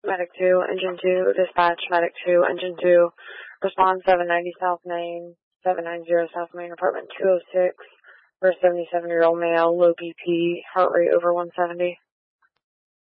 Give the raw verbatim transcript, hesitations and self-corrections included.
Medic two, Engine two, dispatch, Medic two, Engine two, respond seven ninety South Main, seven ninety South Main, apartment two oh six, for a seventy-seven-year-old male, low B P, heart rate over one seventy.